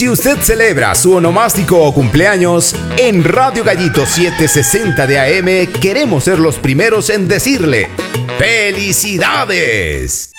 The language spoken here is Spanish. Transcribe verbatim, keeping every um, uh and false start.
si usted celebra su onomástico o cumpleaños, en Radio Gallito setecientos sesenta de A M queremos ser los primeros en decirle ¡felicidades!